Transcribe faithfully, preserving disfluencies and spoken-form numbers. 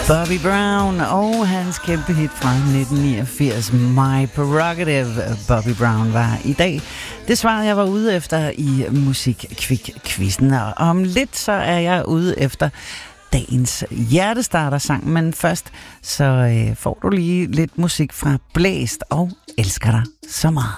Bobby Brown og hans kæmpe hit fra nitten niogfirs, My Prerogative. Bobby Brown var i dag det svar, jeg var ude efter i Musikkvik-quizzen. Og om lidt så er jeg ude efter dagens hjertestarter-sang, men først så øh, får du lige lidt musik fra Blæst og Elsker dig så meget.